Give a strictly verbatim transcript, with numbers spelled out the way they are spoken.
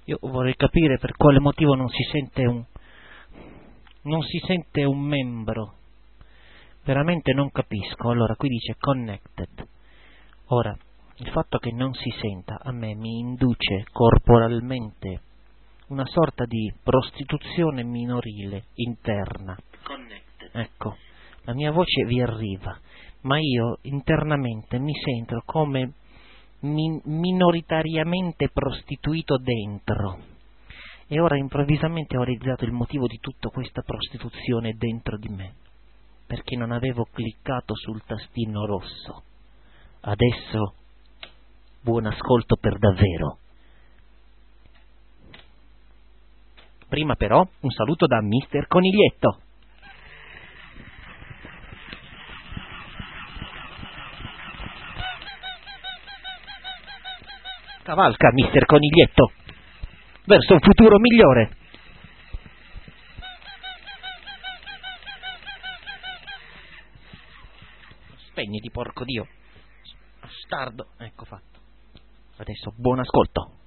Io vorrei capire per quale motivo non si sente un non si sente un membro. Veramente non capisco. Allora, qui dice connected. Ora, il fatto che non si senta a me mi induce corporalmente una sorta di prostituzione minorile interna. Connected. Ecco, la mia voce vi arriva, ma io internamente mi sento come min- minoritariamente prostituito dentro. E ora improvvisamente ho realizzato il motivo di tutta questa prostituzione dentro di me, perché non avevo cliccato sul tastino rosso. Adesso, buon ascolto per davvero. Prima però, un saluto da mister Coniglietto. Cavalca, mister Coniglietto, verso un futuro migliore. Spegniti, porco Dio. Bastardo. Ecco fatto. Adesso buon ascolto.